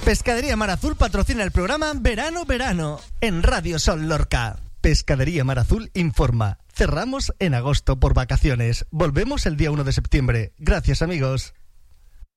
Pescadería Mar Azul patrocina el programa Verano Verano en Radio Sol Lorca. Pescadería Mar Azul informa. Cerramos en agosto por vacaciones. Volvemos el día 1 de septiembre. Gracias, amigos.